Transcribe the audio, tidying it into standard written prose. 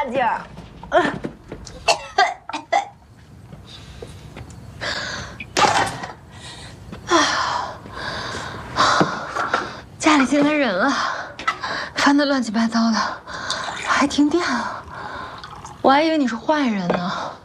大劲儿。家里进来人了，翻得乱七八糟的，还停电了，我还以为你是坏人呢。